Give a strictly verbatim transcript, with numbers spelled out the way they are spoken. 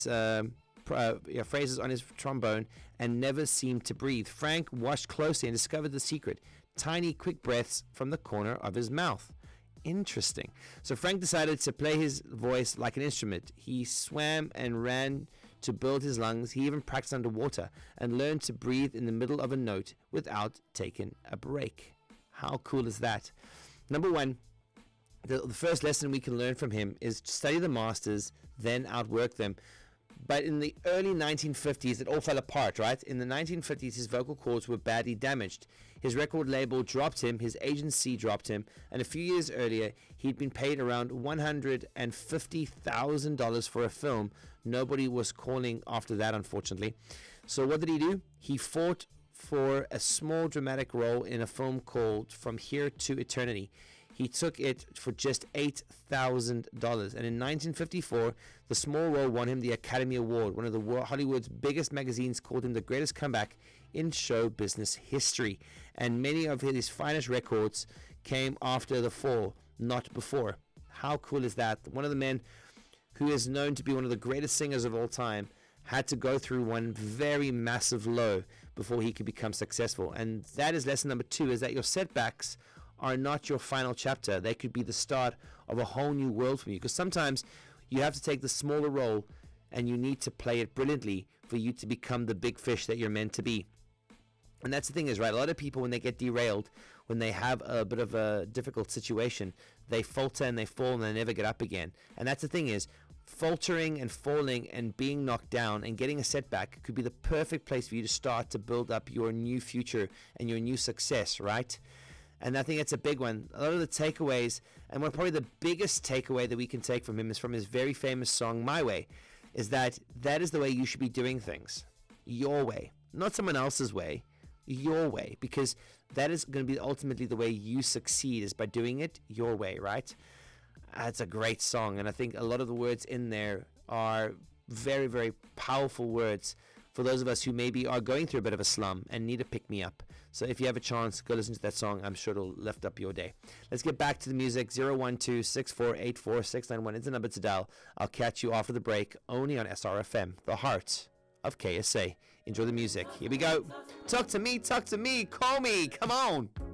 um, uh, yeah, phrases on his trombone and never seemed to breathe. Frank watched closely and discovered the secret: tiny, quick breaths from the corner of his mouth. Interesting. So Frank decided to play his voice like an instrument. He swam and ran to build his lungs. He even practiced underwater and learned to breathe in the middle of a note without taking a break. How cool is that? Number one, the, the first lesson we can learn from him is study the masters, then outwork them. But in the early nineteen fifties, it all fell apart, right? In the nineteen fifties, his vocal cords were badly damaged. His record label dropped him, his agency dropped him, and a few years earlier, he'd been paid around one hundred fifty thousand dollars for a film. Nobody was calling after that, unfortunately. So what did he do? He fought for a small dramatic role in a film called From Here to Eternity. He took it for just eight thousand dollars. And in nineteen fifty-four, the small role won him the Academy Award. One of the Hollywood's biggest magazines called him the greatest comeback in show business history. And many of his finest records came after the fall, not before. How cool is that? One of the men who is known to be one of the greatest singers of all time had to go through one very massive low before he could become successful. And that is lesson number two, is that your setbacks are not your final chapter. They could be the start of a whole new world for you. Because sometimes you have to take the smaller role and you need to play it brilliantly for you to become the big fish that you're meant to be. And that's the thing is, right, a lot of people, when they get derailed, when they have a bit of a difficult situation, they falter and they fall and they never get up again. And that's the thing is, faltering and falling and being knocked down and getting a setback could be the perfect place for you to start to build up your new future and your new success, right? And I think that's a big one. A lot of the takeaways, and one probably the biggest takeaway that we can take from him is from his very famous song, My Way, is that that is the way you should be doing things. Your way. Not someone else's way. Your way. Because that is going to be ultimately the way you succeed, is by doing it your way, right? That's a great song. And I think a lot of the words in there are very, very powerful words for those of us who maybe are going through a bit of a slum and need a pick-me-up. So if you have a chance, go listen to that song. I'm sure it'll lift up your day. Let's get back to the music. zero one two, six four eight four, six nine one is the number to dial. I'll catch you after the break, only on S R F M, the heart of K S A. Enjoy the music. Here we go. Talk to me, talk to me, call me, come on.